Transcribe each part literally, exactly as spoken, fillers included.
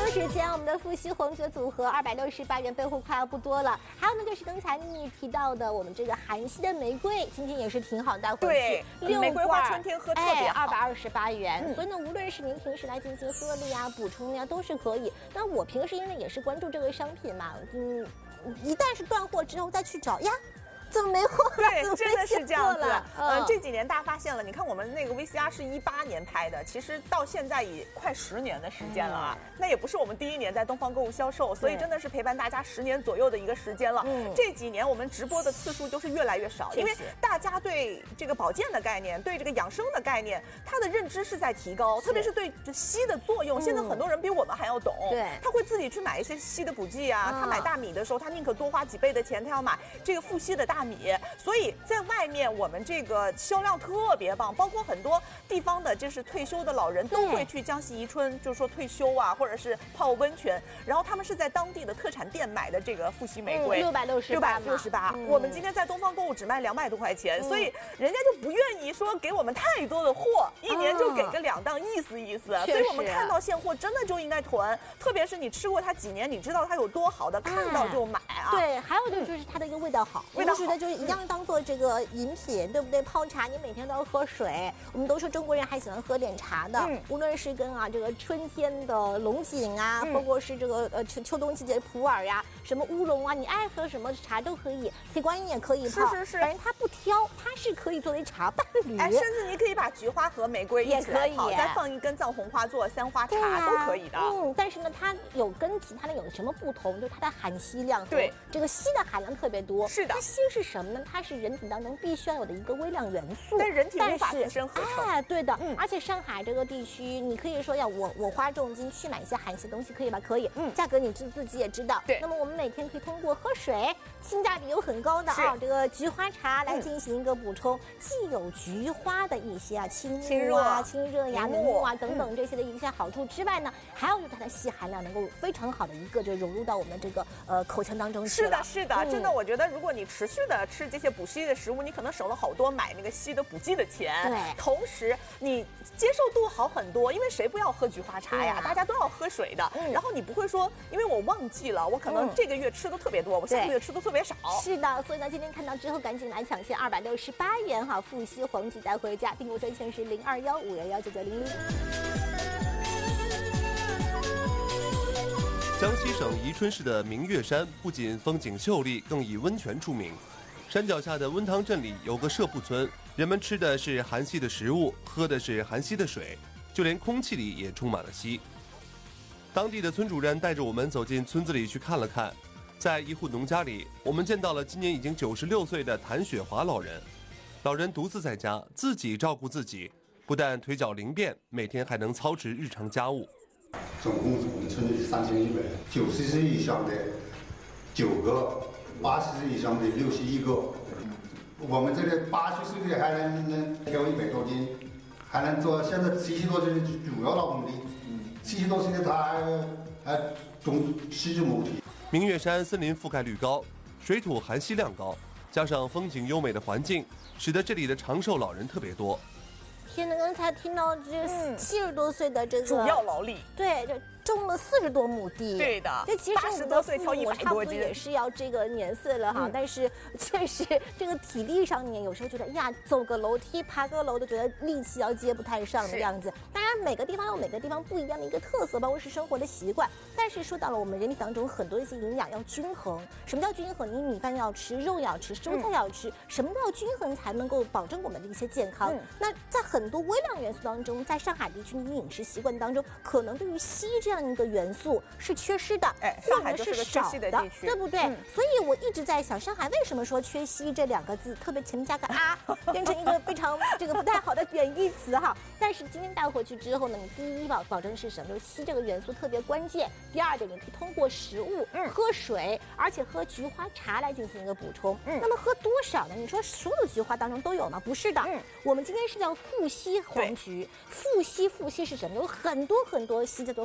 时间，我们的富硒黄酒组合二百六十八元，备货快要不多了。还有呢，就是刚才妮妮提到的我们这个韩系的玫瑰，今天也是挺好带回去， 六玫瑰花春天喝特别好， 二百二十八元。嗯、所以呢，无论是您平时来进行喝的呀、补充呀，都是可以。那我平时因为也是关注这个商品嘛，嗯，一旦是断货之后再去找呀。怎么没货了？ 对，真的是这样子。嗯、呃，这几年大家发现了，你看我们那个 V C R 是一八年拍的，其实到现在已快十年的时间了啊。嗯、那也不是我们第一年在东方购物销售，所以真的是陪伴大家十年左右的一个时间了。嗯，这几年我们直播的次数就是越来越少，因为大家对这个保健的概念，对这个养生的概念，它的认知是在提高，特别是对硒的作用，现在很多人比我们还要懂。对，他会自己去买一些硒的补剂啊。嗯、他买大米的时候，他宁可多花几倍的钱，他要买这个富硒的大。大米，所以在外面我们这个销量特别棒，包括很多地方的就是退休的老人都会去江西宜春，就是说退休啊，或者是泡温泉，然后他们是在当地的特产店买的这个富硒玫瑰， 六百六十六百六十八。我们今天在东方购物只卖两百多块钱，嗯、所以人家就不愿意说给我们太多的货，一年就给个两档，意思意思。所以我们看到现货真的就应该囤，特别是你吃过它几年，你知道它有多好的，看到就买啊。 对，还有就是它的一个味道好， 味道好。 的就是一样当做这个饮品，对不对？泡茶，你每天都要喝水。我们都说中国人还喜欢喝点茶的，嗯、无论是跟啊这个春天的龙井啊，嗯、包括是这个呃秋秋冬季节的普洱呀、啊，什么乌龙啊，你爱喝什么茶都可以，铁观音也可以泡。 是是是， 反正它不挑，它是可以作为茶伴侣。 哎，甚至你可以把菊花和玫瑰一起来泡，再放一根藏红花做三花茶、啊、都可以的。 嗯，但是呢，它有跟其他的有什么不同？就是它的含硒量，对，这个硒的含量特别多。 是的， 那硒是什么呢？它是人体当中必须要有的一个微量元素， 但人体无法自身合成。 哎，对的，嗯，而且上海这个地区，你可以说要我我花重金去买一些含硒的东西，可以吧？可以，嗯，价格你自自己也知道。对，那么我们每天可以通过喝水，性价比又很高的啊，这个菊花茶来进行一个补充，嗯、既有菊花的一些啊清热啊、清热呀、明目啊等等这些的一些好处之外呢，还有就是它的硒含量能够非常好的一个就融入到我们的这个呃口腔当中去了。是的，是的，嗯、真的，我觉得如果你持续的吃这些补硒的食物，你可能省了好多买那个硒的补剂的钱。对，同时你接受度好很多，因为谁不要喝菊花茶呀？啊、大家都要喝水的。嗯、然后你不会说，因为我忘记了，我可能这个月吃的特别多，嗯、我下个月吃的特别少。 是的，所以呢，今天看到之后赶紧来抢先二百六十八元哈，富硒黄芪带回家，订购专线是零二幺五幺幺九九零零。 江西省宜春市的明月山不仅风景秀丽，更以温泉出名。山脚下的温汤镇里有个社铺村，人们吃的是含硒的食物，喝的是含硒的水，就连空气里也充满了硒。当地的村主任带着我们走进村子里去看了看，在一户农家里，我们见到了今年已经九十六岁的谭雪华老人。老人独自在家，自己照顾自己，不但腿脚灵便，每天还能操持日常家务。 总共我们村里三千一百，九十岁以上的九个，八十岁以上的六十一个。我们这里八十岁的还能能挑一百多斤，还能做。现在七十多岁的主要劳动力，七十多岁的他还还种十只亩地。 明月山森林覆盖率高，水土含硒量高，加上风景优美的环境，使得这里的长寿老人特别多。 天哪，刚才听到这个七十多岁的这个主要劳力， 对，这种了四十多亩地。 对的， 这其实我们的父母差不多也是要这个年岁了哈，嗯、但是确实这个体力上面有时候觉得呀，走个楼梯、爬个楼都觉得力气要接不太上的样子。当然，每个地方有每个地方不一样的一个特色，包括是生活的习惯。但是说到了我们人体当中很多一些营养要均衡，什么叫均衡？你米饭要吃，肉要吃，蔬菜要吃，嗯、什么都要均衡才能够保证我们的一些健康。嗯、那在很多微量元素当中，在上海地区的饮食习惯当中，可能对于硒这样一个元素是缺失的， 哎，上海就是个缺硒的地区， 对不对？嗯、所以我一直在想，上海为什么说缺硒这两个字，特别前面加个啊，变成一个非常这个不太好的贬义词哈。但是今天带回去之后呢，你第一保保证是什么？就是硒这个元素特别关键。第二点，你可以通过食物、嗯、喝水，而且喝菊花茶来进行一个补充。嗯，那么喝多少呢？你说所有菊花当中都有吗？不是的，嗯，我们今天是叫富硒黄菊。富硒，富硒是什么？有很多很多硒叫做富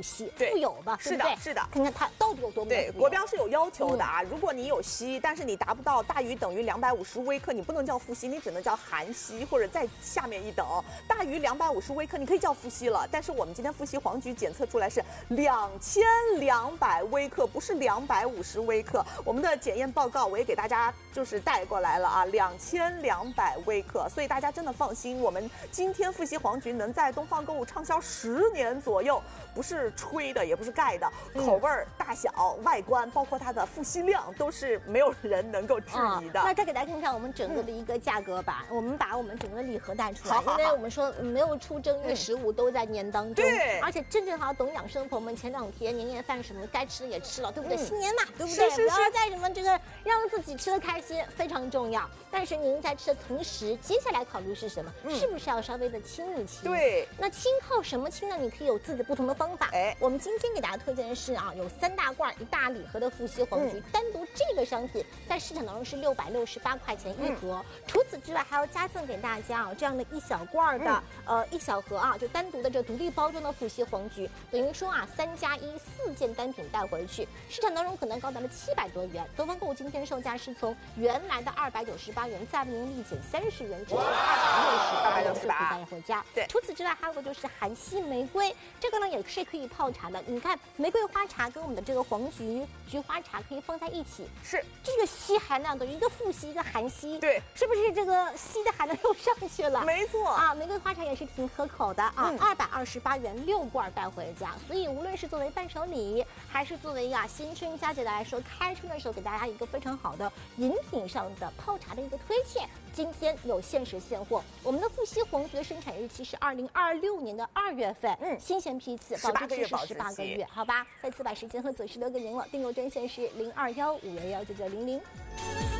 硒， 对富有吧， 是的，是的。 看看它到底有多么对，国标是有要求的啊。如果你有硒，但是你达不到大于等于两百五十微克，你不能叫富硒，你只能叫含硒，或者再下面一等，大于两百五十微克，你可以叫富硒了。但是我们今天富硒黄菊检测出来是两千两百微克，不是两百五十微克。我们的检验报告我也给大家就是带过来了啊，两千两百微克，所以大家真的放心，我们今天富硒黄菊能在东方购物畅销十年左右，不是吹的，也不是盖的，口味儿、大小、外观，包括它的富硒量，都是没有人能够质疑的。 那再给大家看看我们整个的一个价格吧，我们把我们整个的礼盒带出来， 好好好因为我们说没有出正月十五都在年当中， 对， 而且真正好懂养生朋友们，前两天年夜饭什么该吃的也吃了，对不对？ 嗯新年嘛，对不对？ 是是是不要再什么这个让自己吃的开心，非常重要。但是您在吃的同时，接下来考虑是什么？ 嗯是不是要稍微的轻一轻？ 对， 那轻靠什么轻呢？你可以有自己不同的方法。 哎， 我们今天给大家推荐的是啊，有三大罐一大礼盒的富硒黄菊， 嗯、 单独这个商品在市场当中是六百六十八块钱一盒。嗯、除此之外，还要加赠给大家啊这样的一小罐的、嗯、呃一小盒啊，就单独的这独立包装的富硒黄菊，等于说啊三加一四件单品带回去，市场当中可能高达了七百多元。东方购物今天售价是从原来的二百九十八元，再为您立减三十元，只需二百六十八元就可以带回家。 对， 除此之外还有个就是韩系玫瑰，这个呢也是可以泡茶的。你看玫瑰花茶跟我们的这个黄菊菊花茶可以放在一起， 是这个硒含量等于一个富硒一个含硒， 对， 是不是这个硒的含量又上去了？ 没错啊，玫瑰花茶也是挺可口的啊，二百二十八元六罐带回家。所以无论是作为伴手礼，还是作为啊新春佳节的来说，开春的时候给大家一个非常好的饮品上的泡茶的一个推荐，今天有限时现货。我们的富硒黄菊的生产日期是二零二六年的二月份，嗯，新鲜批次，保质期是十八个月，好吧？再次把时间和准时留给您了，订购专线是零二幺五幺幺九九零零。